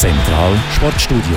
Zentral Sportstudio.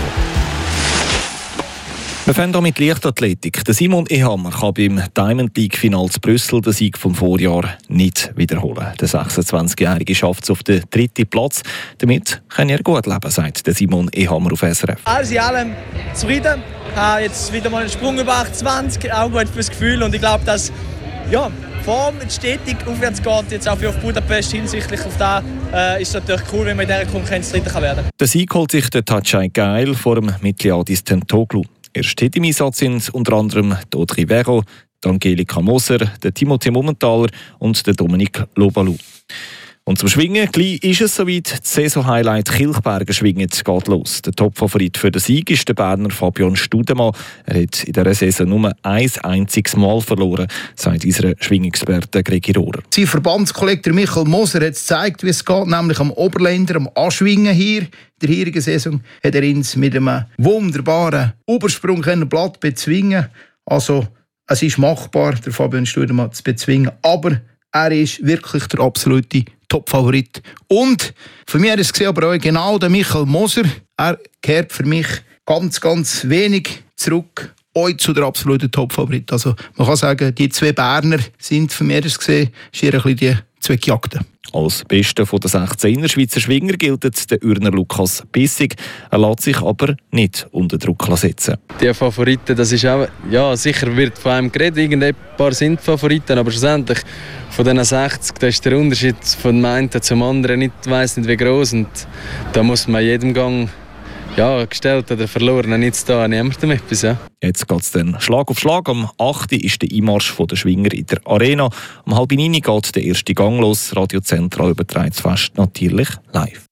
Wir fangen hier mit Leichtathletik. Der Simon Ehammer kann beim Diamond League Final zu Brüssel den Sieg vom Vorjahr nicht wiederholen. Der 26-Jährige schafft es auf den 3. Platz. Damit kann er gut leben, sagt der Simon Ehammer auf SRF. Alles in allem zufrieden. Ich habe jetzt wieder mal einen Sprung über 28, auch gut fürs Gefühl. Und ich glaube, dass Form stetig aufwärts geht, jetzt auch auf Budapest hinsichtlich auf das, ist es natürlich cool, wenn man in dieser Konkurrenz Dritter werden kann. Der Sieg holt sich der Tacay Geil vor dem Mitgliadis Tentoglu. Erst im Einsatz sind unter anderem Audrey Vero, Angelika Moser, der Timothée Mumenthaler und der Dominik Lobalu. Und zum Schwingen, gleich ist es soweit. Das Saison-Highlight Kilchberger Schwingen geht los. Der Topfavorit für den Sieg ist der Berner Fabian Studemann. Er hat in dieser Saison nur ein einziges Mal verloren, sagt unser Schwingexperte Gregi Rohrer. Sein Verbandskollege Michael Moser hat gezeigt, wie es geht, nämlich am Oberländer, am Anschwingen hier. In der heurigen Saison hat er uns mit einem wunderbaren Übersprung Blatt bezwingen. Also, es ist machbar, der Fabian Studemann zu bezwingen, aber er ist wirklich der absolute Top-Favorit. Und für mich hat es gesehen, aber auch genau der Michael Moser. Er kehrt für mich ganz, ganz wenig zurück zu der absoluten Top-Favorit. Also man kann sagen, die zwei Berner sind für mich gesehen, schier ein bisschen die zwei Gejagten. Als Bester der 16er Schweizer Schwinger gilt der Ürner Lukas Bissig. Er lässt sich aber nicht unter Druck setzen. Die Favoriten, das ist auch, sicher wird von einem geredet, irgendein paar sind Favoriten, aber schlussendlich von diesen 60, da ist der Unterschied von dem einen zum anderen nicht, weiss nicht wie groß, und da muss man jedem Gang gestellt oder verloren, nichts da, niemandem etwas. Ja. Jetzt geht es dann Schlag auf Schlag. Am 8. ist der Einmarsch der Schwinger in der Arena. Um 8:30 geht der erste Gang los. Radio Zentral überträgt das Fest natürlich live.